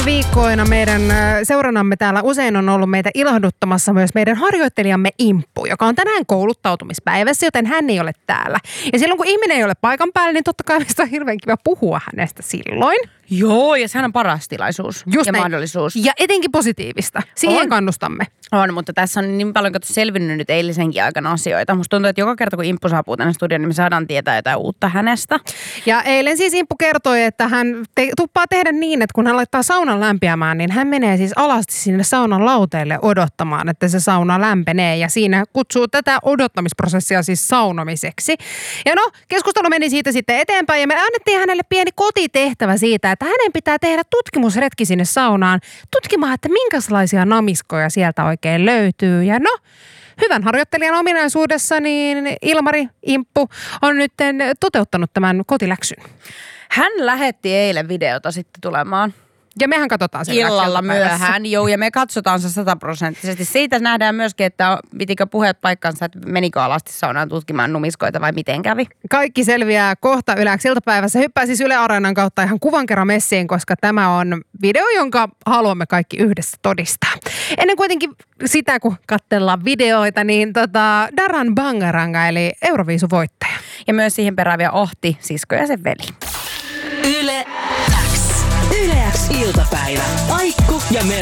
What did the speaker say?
Viikkoina meidän seurannamme täällä usein on ollut meitä ilahduttamassa myös meidän harjoittelijamme Imppu, joka on tänään kouluttautumispäivässä, joten hän ei ole täällä. Ja silloin kun ihminen ei ole paikan päällä, niin totta kai meistä on hirveän kiva puhua hänestä silloin. Joo, ja sehän on paras tilaisuus Just ja näin. mahdollisuus. Ja etenkin positiivista. Siihen kannustamme. On, mutta tässä on niin paljon selvinnyt nyt eilisenkin aikana asioita. Musta tuntuu, että joka kerta kun Imppu saapuu tänne studioon, niin me saadaan tietää jotain uutta hänestä. Ja eilen siis Imppu kertoi, että hän tuppaa tehdä niin, että kun hän laittaa saunan lämpiämään, niin hän menee siis alasti sinne saunan lauteelle odottamaan, että se sauna lämpenee. Ja siinä kutsuu tätä odottamisprosessia siis saunomiseksi. Ja no, keskustelu meni siitä sitten eteenpäin ja me annettiin hänelle pieni kotitehtävä siitä, että hänen pitää tehdä tutkimusretki sinne saunaan tutkimaan, että minkälaisia namiskoja sieltä oikein löytyy. Ja no, hyvän harjoittelijan ominaisuudessa niin Ilmari Imppu on nyt toteuttanut tämän kotiläksyn. Hän lähetti eilen videota sitten tulemaan. Ja mehän katsotaan sen Illalla myöhään, joo, ja me katsotaan se 100%. Siitä nähdään myöskin, että pitikö puheet paikkansa, että menikö alasti saunaan tutkimaan numiskoita vai miten kävi. Kaikki selviää kohta Yleäks iltapäivässä. Hyppää siis Yle Areenan kautta ihan kuvan kerran messiin, koska tämä on video, jonka haluamme kaikki yhdessä todistaa. Ennen kuitenkin sitä, kun katsellaan videoita, niin Daran Bangaranga, eli Euroviisuvoittaja. Ja myös siihen perään vielä Ohti, sisko ja sen veli. Yle X iltapäivä. Aikku ja Mel.